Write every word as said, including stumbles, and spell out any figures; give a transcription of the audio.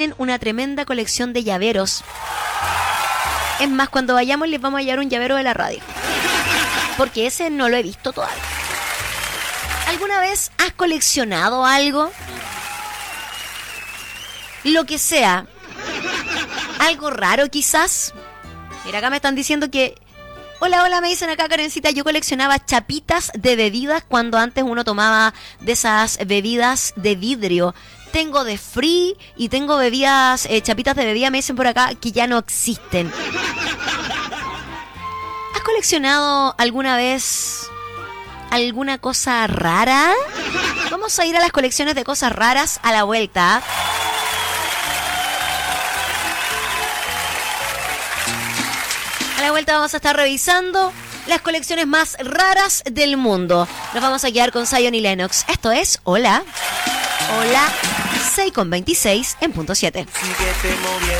tienen una tremenda colección de llaveros. Es más, cuando vayamos les vamos a llevar un llavero de la radio. Porque ese no lo he visto todavía. ¿Alguna vez has coleccionado algo? Lo que sea. Algo raro quizás. Mira, acá me están diciendo que... Hola, hola, me dicen acá, Karencita, yo coleccionaba chapitas de bebidas cuando antes uno tomaba de esas bebidas de vidrio. Tengo de free y tengo bebidas, eh, chapitas de bebida, me dicen por acá, que ya no existen. ¿Has coleccionado alguna vez alguna cosa rara? Vamos a ir a las colecciones de cosas raras a la vuelta. A la vuelta vamos a estar revisando las colecciones más raras del mundo. Nos vamos a quedar con Zion y Lennox. Esto es Hola. Hola. seis con veintiséis en punto siete.